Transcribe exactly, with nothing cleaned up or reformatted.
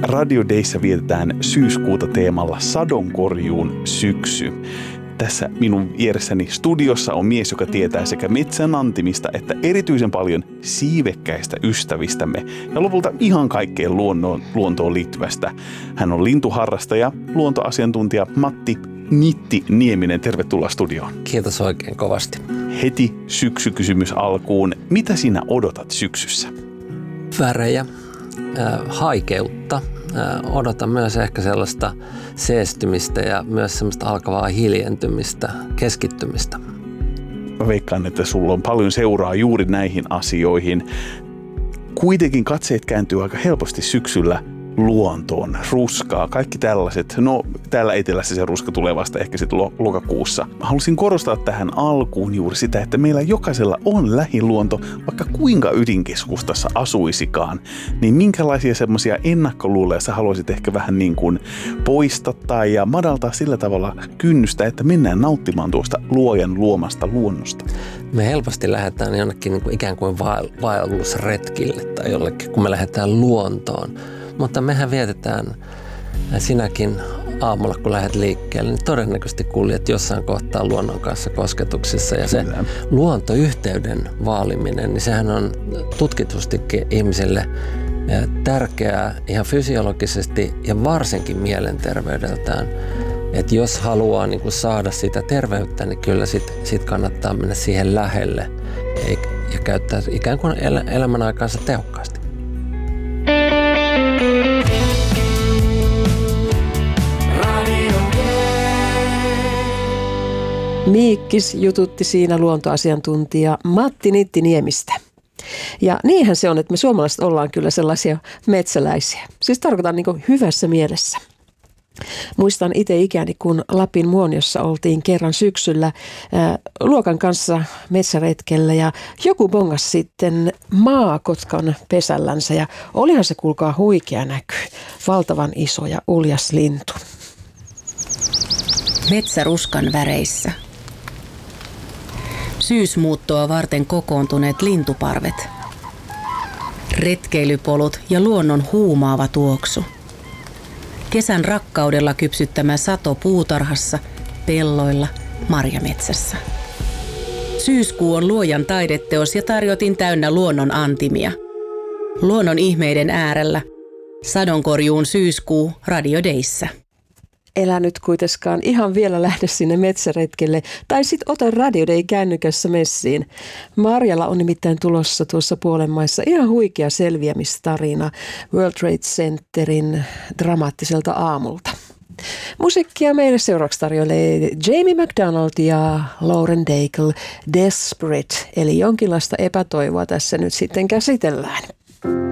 Radio Dayssä vietetään syyskuuta teemalla sadonkorjuun syksy. Tässä minun vieressäni studiossa on mies, joka tietää sekä metsän antimista että erityisen paljon siivekkäistä ystävistämme ja lopulta ihan kaikkeen luonnoon, luontoon liittyvästä. Hän on lintuharrastaja, luontoasiantuntija Matti Nitti Nieminen. Tervetuloa studioon. Kiitos oikein kovasti. Heti syksykysymys alkuun. Mitä sinä odotat syksyssä? Värejä, äh, haikeutta. Äh, odotan myös ehkä sellaista seestymistä ja myös sellaista alkavaa hiljentymistä, keskittymistä. Mä veikkaan, että sulla on paljon seuraa juuri näihin asioihin. Kuitenkin katseet kääntyy aika helposti syksyllä luontoon, ruskaa, kaikki tällaiset. No, täällä etelässä se ruska tulee vasta ehkä sitten lokakuussa. Mä haluaisin korostaa tähän alkuun juuri sitä, että meillä jokaisella on lähiluonto, vaikka kuinka ydinkeskustassa asuisikaan. Niin minkälaisia semmoisia ennakkoluuloja sä haluaisit ehkä vähän niin kuin poistattaa ja madaltaa sillä tavalla kynnystä, että mennään nauttimaan tuosta luojan luomasta luonnosta? Me helposti lähdetään jonnekin niin kuin ikään kuin vaellusretkille tai jollekin, kun me lähdetään luontoon. Mutta mehän vietetään sinäkin aamulla, kun lähdet liikkeelle, niin todennäköisesti kuljet jossain kohtaa luonnon kanssa kosketuksissa. Ja se Kyllä. luontoyhteyden vaaliminen, niin sehän on tutkitustikin ihmisille tärkeää ihan fysiologisesti ja varsinkin mielenterveydeltään. Että jos haluaa niin kuin saada sitä terveyttä, niin kyllä sit, sit kannattaa mennä siihen lähelle ja käyttää ikään kuin el- elämän aikaansa tehokkaasti. Miikkis jututti siinä luontoasiantuntija Matti Nitti Niemistä. Ja niinhän se on, että me suomalaiset ollaan kyllä sellaisia metsäläisiä. Siis tarkoitan niin kuin hyvässä mielessä. Muistan itse ikäni, kun Lapin Muoniossa oltiin kerran syksyllä ää, luokan kanssa metsäretkellä ja joku bongas sitten maakotkan pesällänsä ja olihan se kuulkaa huikea näky. Valtavan iso ja uljas lintu. Metsäruskan väreissä. Syysmuuttoa varten kokoontuneet lintuparvet. Retkeilypolut ja luonnon huumaava tuoksu. Kesän rakkaudella kypsyttämä sato puutarhassa, pelloilla, marjametsässä. Syyskuu on luojan taideteos ja tarjotin täynnä luonnon antimia. Luonnon ihmeiden äärellä. Sadonkorjuun syyskuu Radio Dayssä. Elä nyt kuitenkaan ihan vielä lähde sinne metsäretkelle tai sit ota Radio Day kännykässä messiin. Marjalla on nimittäin tulossa tuossa puolen maissa ihan huikea selviämistarina World Trade Centerin dramaattiselta aamulta. Musiikkia meille seuraavaksi tarjoilee Jamie McDonald ja Lauren Daigle Desperate, eli jonkinlaista epätoivoa tässä nyt sitten käsitellään.